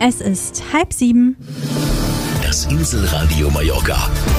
Es ist 6:30. Das Inselradio Mallorca.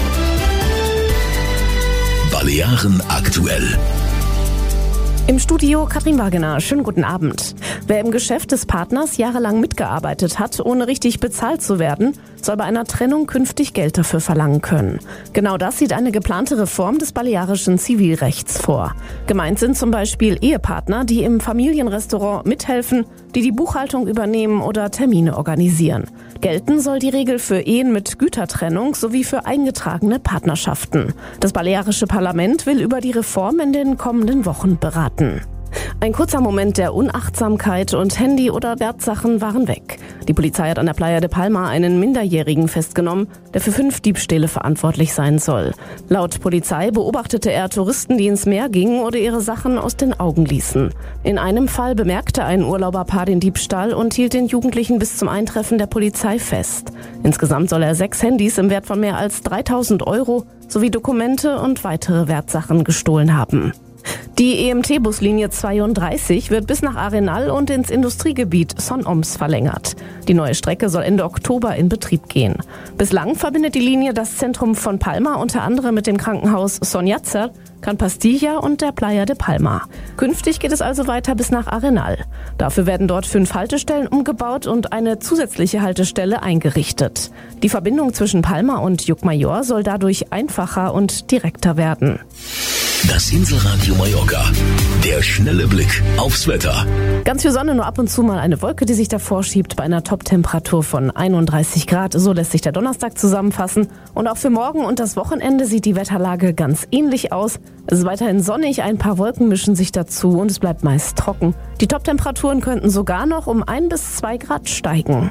Balearen aktuell. Im Studio Katrin Wagener. Schönen guten Abend. Wer im Geschäft des Partners jahrelang mitgearbeitet hat, ohne richtig bezahlt zu werden, soll bei einer Trennung künftig Geld dafür verlangen können. Genau das sieht eine geplante Reform des balearischen Zivilrechts vor. Gemeint sind zum Beispiel Ehepartner, die im Familienrestaurant mithelfen, die die Buchhaltung übernehmen oder Termine organisieren. Gelten soll die Regel für Ehen mit Gütertrennung sowie für eingetragene Partnerschaften. Das balearische Parlament will über die Reform in den kommenden Wochen beraten. Ein kurzer Moment der Unachtsamkeit und Handy oder Wertsachen waren weg. Die Polizei hat an der Playa de Palma einen Minderjährigen festgenommen, der für 5 Diebstähle verantwortlich sein soll. Laut Polizei beobachtete er Touristen, die ins Meer gingen oder ihre Sachen aus den Augen ließen. In einem Fall bemerkte ein Urlauberpaar den Diebstahl und hielt den Jugendlichen bis zum Eintreffen der Polizei fest. Insgesamt soll er 6 Handys im Wert von mehr als 3.000 € sowie Dokumente und weitere Wertsachen gestohlen haben. Die EMT-Buslinie 32 wird bis nach Arenal und ins Industriegebiet Son Oms verlängert. Die neue Strecke soll Ende Oktober in Betrieb gehen. Bislang verbindet die Linie das Zentrum von Palma unter anderem mit dem Krankenhaus Son Yatzer, Can Pastilla und der Playa de Palma. Künftig geht es also weiter bis nach Arenal. Dafür werden dort 5 Haltestellen umgebaut und eine zusätzliche Haltestelle eingerichtet. Die Verbindung zwischen Palma und Llucmajor soll dadurch einfacher und direkter werden. Das Inselradio Mallorca. Der schnelle Blick aufs Wetter. Ganz viel Sonne, nur ab und zu mal eine Wolke, die sich davor schiebt bei einer Top-Temperatur von 31 Grad. So lässt sich der Donnerstag zusammenfassen. Und auch für morgen und das Wochenende sieht die Wetterlage ganz ähnlich aus. Es ist weiterhin sonnig, ein paar Wolken mischen sich dazu und es bleibt meist trocken. Die Top-Temperaturen könnten sogar noch um 1 bis 2 Grad steigen.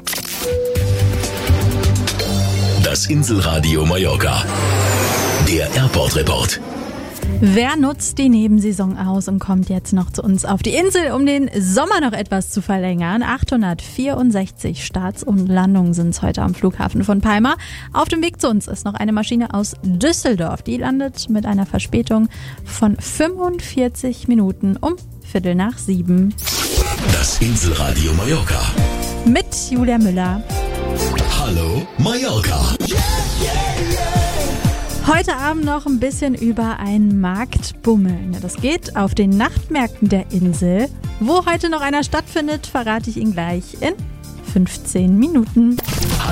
Das Inselradio Mallorca. Der Airport-Report. Wer nutzt die Nebensaison aus und kommt jetzt noch zu uns auf die Insel, um den Sommer noch etwas zu verlängern? 864 Starts und Landungen sind es heute am Flughafen von Palma. Auf dem Weg zu uns ist noch eine Maschine aus Düsseldorf. Die landet mit einer Verspätung von 45 Minuten um 6:15. Das Inselradio Mallorca. Mit Julia Müller. Hallo Mallorca. Heute Abend noch ein bisschen über einen Markt bummeln. Das geht auf den Nachtmärkten der Insel. Wo heute noch einer stattfindet, verrate ich Ihnen gleich in 15 Minuten.